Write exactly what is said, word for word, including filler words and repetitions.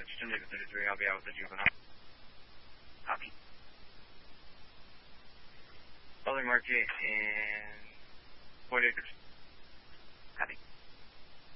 Jim David thirty-three, I'll be out with the juvenile. Copy. Southern Market and